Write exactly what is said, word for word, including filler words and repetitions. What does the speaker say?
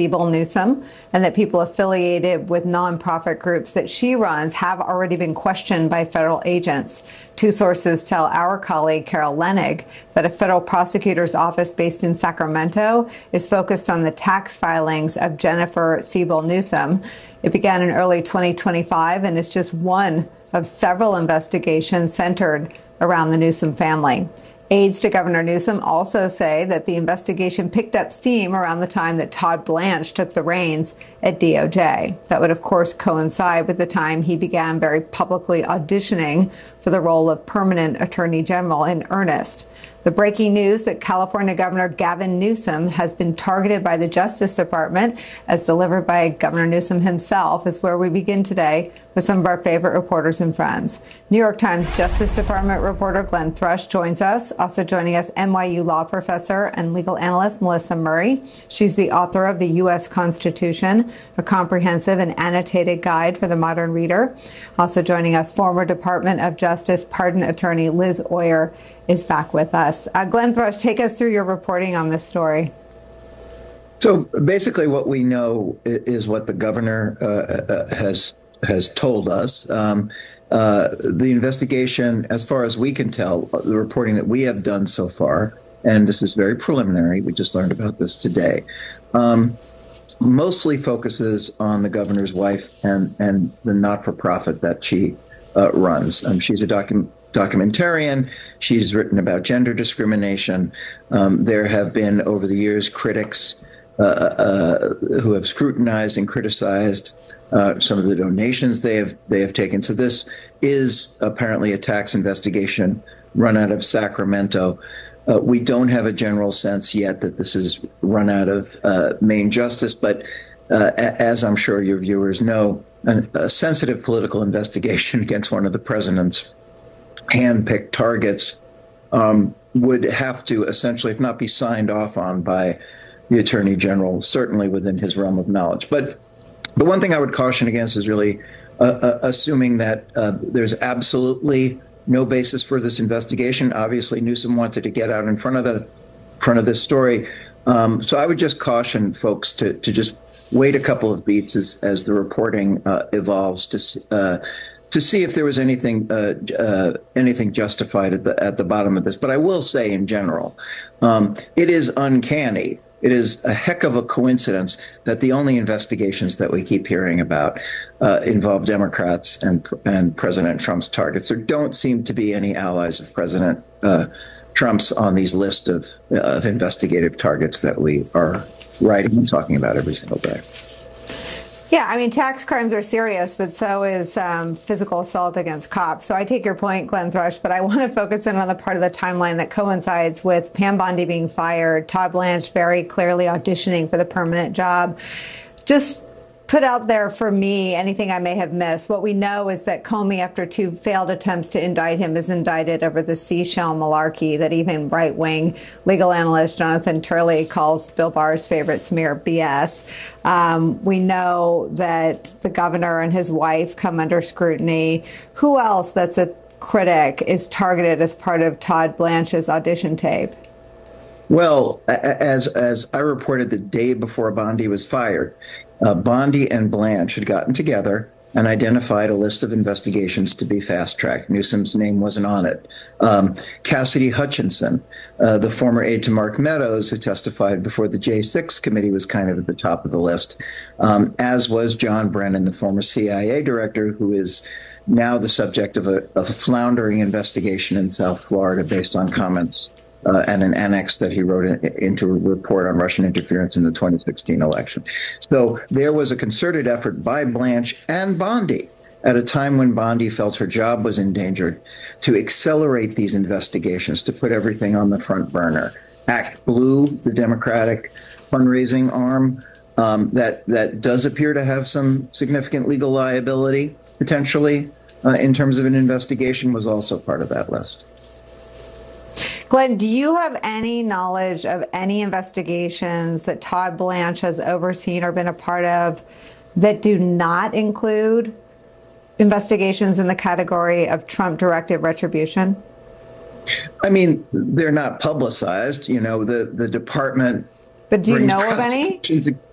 Siebel Newsom, and that people affiliated with nonprofit groups that she runs have already been questioned by federal agents. Two sources tell our colleague Carol Lenig that a federal prosecutor's office based in Sacramento is focused on the tax filings of Jennifer Siebel Newsom. It began in early twenty twenty-five and is just one of several investigations centered around the Newsom family. Aides to Governor Newsom also say that the investigation picked up steam around the time that Todd Blanche took the reins at D O J. That would, of course, coincide with the time he began very publicly auditioning for the role of permanent attorney general in earnest. The breaking news that California Governor Gavin Newsom has been targeted by the Justice Department, as delivered by Governor Newsom himself, is where we begin today with some of our favorite reporters and friends. New York Times Justice Department reporter Glenn Thrush joins us. Also joining us, N Y U law professor and legal analyst Melissa Murray. She's the author of The U S Constitution, a comprehensive and annotated guide for the modern reader. Also joining us, former Department of Justice pardon attorney Liz Oyer is back with us. Uh, Glenn Thrush, take us through your reporting on this story. So basically what we know is what the governor uh, has has told us. Um, uh, the investigation, as far as we can tell, the reporting that we have done so far, and this is very preliminary, we just learned about this today, um, mostly focuses on the governor's wife and, and the not-for-profit that she uh, runs. Um, she's a docu- documentarian. She's written about gender discrimination. Um, there have been, over the years, critics uh, uh, who have scrutinized and criticized Uh, some of the donations they have they have taken. So this is apparently a tax investigation run out of Sacramento. Uh, we don't have a general sense yet that this is run out of uh, Main Justice, but uh, as I'm sure your viewers know, an, a sensitive political investigation against one of the president's hand-picked targets um, would have to essentially, if not be signed off on by the Attorney General, certainly within his realm of knowledge. But the one thing I would caution against is really uh, uh, assuming that uh, there's absolutely no basis for this investigation. Obviously, Newsom wanted to get out in front of the front of this story. Um, so I would just caution folks to, to just wait a couple of beats as, as the reporting uh, evolves to uh, to see if there was anything uh, uh, anything justified at the at the bottom of this. But I will say in general, um, it is uncanny. It is a heck of a coincidence that the only investigations that we keep hearing about uh, involve Democrats and and President Trump's targets. There don't seem to be any allies of President uh, Trump's on these list of, of investigative targets that we are writing and talking about every single day. Yeah, I mean, tax crimes are serious, but so is um, physical assault against cops. So I take your point, Glenn Thrush, but I want to focus in on the part of the timeline that coincides with Pam Bondi being fired, Todd Blanche very clearly auditioning for the permanent job. Just put out there for me anything I may have missed. What we know is that Comey, after two failed attempts to indict him, is indicted over the seashell malarkey that even right-wing legal analyst Jonathan Turley calls Bill Barr's favorite smear B S. Um, we know that the governor and his wife come under scrutiny. Who else that's a critic is targeted as part of Todd Blanche's audition tape? Well, as as I reported the day before Bondi was fired, uh, Bondi and Blanche had gotten together and identified a list of investigations to be fast-tracked. Newsom's name wasn't on it. Um, Cassidy Hutchinson, uh, the former aide to Mark Meadows, who testified before the J six committee, was kind of at the top of the list, um, as was John Brennan, the former C I A director, who is now the subject of a, of a floundering investigation in South Florida based on comments Uh, and an annex that he wrote in, into a report on Russian interference in the twenty sixteen election. So there was a concerted effort by Blanche and Bondi at a time when Bondi felt her job was endangered to accelerate these investigations, to put everything on the front burner. Act Blue, the Democratic fundraising arm, um, that, that does appear to have some significant legal liability, potentially, uh, in terms of an investigation, was also part of that list. Glenn, do you have any knowledge of any investigations that Todd Blanche has overseen or been a part of that do not include investigations in the category of Trump-directed retribution? I mean, they're not publicized. You know, the, the department... But do you know of any?